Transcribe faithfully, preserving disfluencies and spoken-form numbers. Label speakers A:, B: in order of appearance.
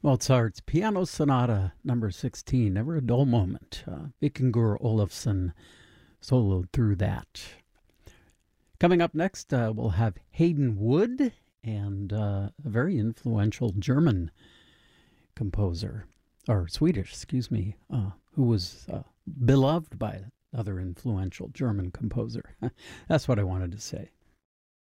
A: Mozart's Piano Sonata number sixteen, never a dull moment. Uh, Vikingur Olafsson soloed through that. Coming up next, uh, we'll have Hayden Wood and uh, a very influential German composer, or Swedish, excuse me, uh, who was uh, beloved by another influential German composer. That's what I wanted to say.